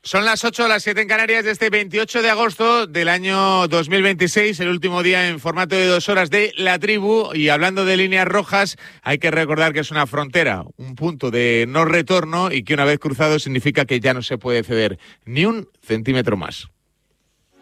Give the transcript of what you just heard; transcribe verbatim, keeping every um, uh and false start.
Son las ocho, las siete en Canarias de este veintiocho de agosto del año dos mil veintiséis, el último día en formato de dos horas de La Tribu. Y hablando de líneas rojas, hay que recordar que es una frontera, un punto de no retorno y que una vez cruzado significa que ya no se puede ceder ni un centímetro más.